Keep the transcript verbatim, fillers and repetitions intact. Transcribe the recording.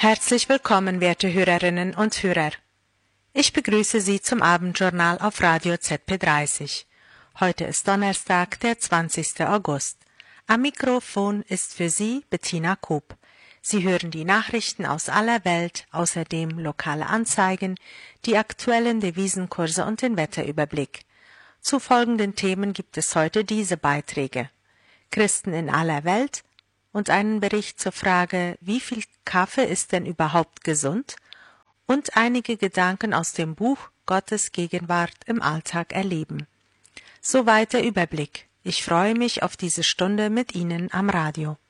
Herzlich willkommen, werte Hörerinnen und Hörer. Ich begrüße Sie zum Abendjournal auf Radio Z P dreißig. Heute ist Donnerstag, der zwanzigster August. Am Mikrofon ist für Sie Bettina Koop. Sie hören die Nachrichten aus aller Welt, außerdem lokale Anzeigen, die aktuellen Devisenkurse und den Wetterüberblick. Zu folgenden Themen gibt es heute diese Beiträge: Christen in aller Welt und einen Bericht zur Frage, wie viel Kaffee ist denn überhaupt gesund? Und einige Gedanken aus dem Buch Gottes Gegenwart im Alltag erleben. Soweit der Überblick. Ich freue mich auf diese Stunde mit Ihnen am Radio.